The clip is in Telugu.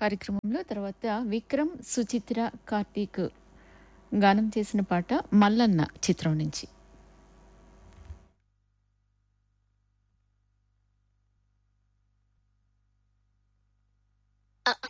కార్యక్రమంలో తర్వాత విక్రమ్, సుచిత్ర, కార్తీక్ గానం చేసిన పాట 'మల్లన్న' చిత్రం నుంచి.